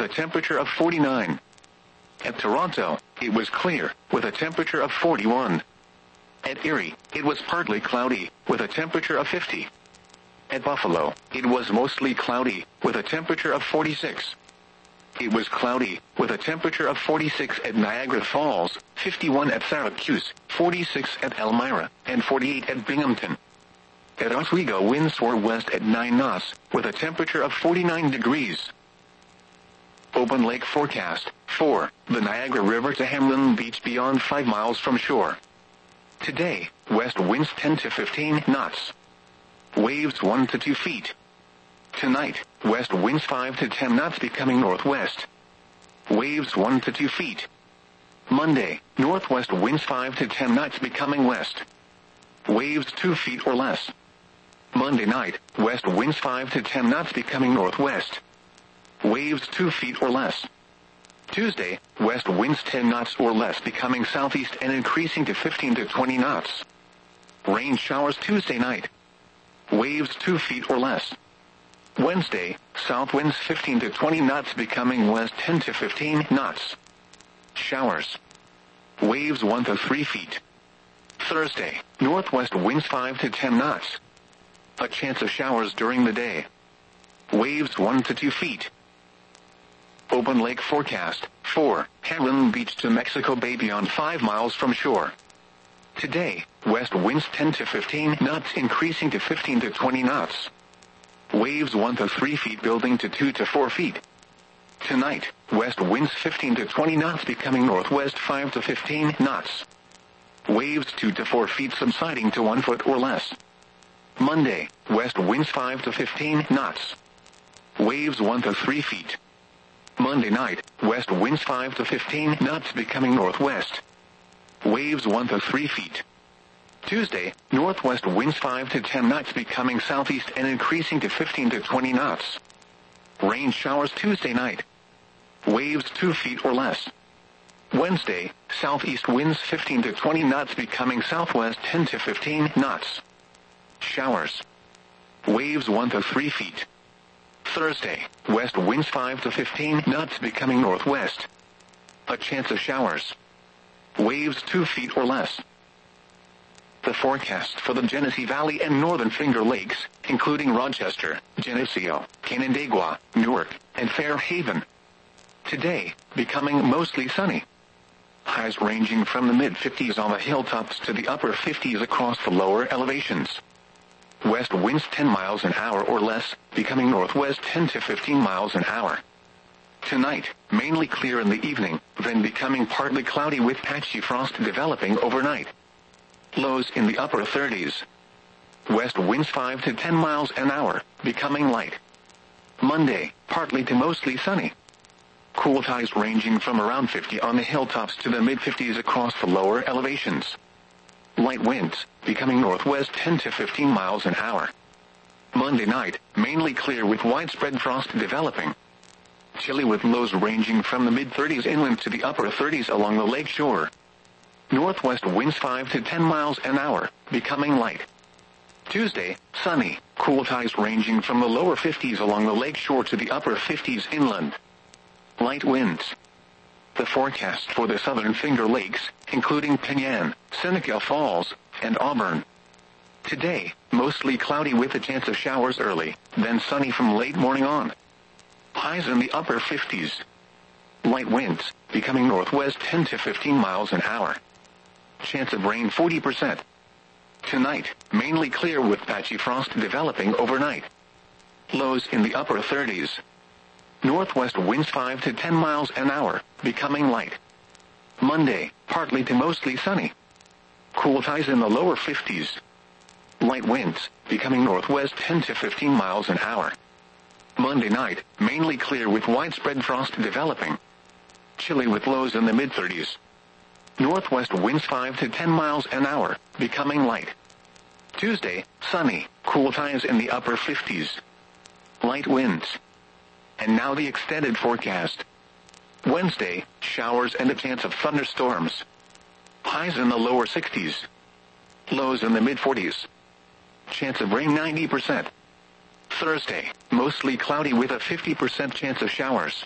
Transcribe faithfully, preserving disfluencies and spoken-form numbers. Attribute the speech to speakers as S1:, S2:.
S1: temperature of forty-nine. At Toronto, it was clear, with a temperature of forty-one. At Erie, it was partly cloudy, with a temperature of fifty. At Buffalo, it was mostly cloudy, with a temperature of forty-six. It was cloudy, with a temperature of forty-six at Niagara Falls, fifty-one at Syracuse, forty-six at Elmira, and forty-eight at Binghamton. At Oswego, winds were west at nine knots, with a temperature of forty-nine degrees. Open lake forecast. four. The Niagara River to Hamlin Beach beyond five miles from shore. Today, west winds ten to fifteen knots. Waves one to two feet. Tonight, west winds five to ten knots becoming northwest. Waves one to two feet. Monday, northwest winds five to ten knots becoming west. Waves two feet or less. Monday night, west winds five to ten knots becoming northwest. Waves two feet or less. Tuesday, west winds ten knots or less becoming southeast and increasing to fifteen to twenty knots. Rain showers Tuesday night. Waves two feet or less. Wednesday, south winds fifteen to twenty knots becoming west ten to fifteen knots. Showers. Waves one to three feet. Thursday, northwest winds five to ten knots. A chance of showers during the day. Waves one to two feet. Open lake forecast. four. Hamlin Beach to Mexico Bay beyond five miles from shore. Today, west winds ten to fifteen knots increasing to fifteen to twenty knots. Waves one to three feet building to two to four feet. Tonight, west winds fifteen to twenty knots becoming northwest five to fifteen knots. Waves two to four feet subsiding to one foot or less. Monday, west winds five to fifteen knots. Waves one to three feet. Monday night, west winds five to fifteen knots becoming northwest. Waves one to three feet. Tuesday, northwest winds five to ten knots becoming southeast and increasing to fifteen to twenty knots. Rain showers Tuesday night. Waves two feet or less. Wednesday, southeast winds fifteen to twenty knots becoming southwest ten to fifteen knots. Showers. Waves one to three feet. Thursday, west winds five to fifteen knots becoming northwest. A chance of showers. Waves two feet or less. The forecast for the Genesee Valley and Northern Finger Lakes, including Rochester, Geneseo, Canandaigua, Newark, and Fairhaven. Today, becoming mostly sunny. Highs ranging from the mid-fifties on the hilltops to the upper fifties across the lower elevations. West winds ten miles an hour or less, becoming northwest ten to fifteen miles an hour. Tonight, mainly clear in the evening, then becoming partly cloudy with patchy frost developing overnight. Lows in the upper thirties. West winds five to ten miles an hour, becoming light. Monday, partly to mostly sunny. Cool tides ranging from around fifty on the hilltops to the mid-fifties across the lower elevations. Light winds, becoming northwest ten to fifteen miles an hour. Monday night, mainly clear with widespread frost developing. Chilly with lows ranging from the mid-thirties inland to the upper thirties along the lake shore. Northwest winds five to ten miles an hour, becoming light. Tuesday, sunny, cool tides ranging from the lower fifties along the lake shore to the upper fifties inland. Light winds. The forecast for the Southern Finger Lakes, including Penyan, Seneca Falls, and Auburn. Today, mostly cloudy with a chance of showers early, then sunny from late morning on. Highs in the upper fifties. Light winds, becoming northwest ten to fifteen miles an hour. Chance of rain forty percent. Tonight, mainly clear with patchy frost developing overnight. Lows in the upper thirties. Northwest winds five to ten miles an hour, becoming light. Monday, partly to mostly sunny. Cool tides in the lower fifties. Light winds, becoming northwest ten to fifteen miles an hour. Monday night, mainly clear with widespread frost developing. Chilly with lows in the mid-thirties. Northwest winds five to ten miles an hour, becoming light. Tuesday, sunny, cool tides in the upper fifties. Light winds. And now the extended forecast. Wednesday, showers and a chance of thunderstorms. Highs in the lower sixties. Lows in the mid-forties. Chance of rain ninety percent. Thursday, mostly cloudy with a fifty percent chance of showers.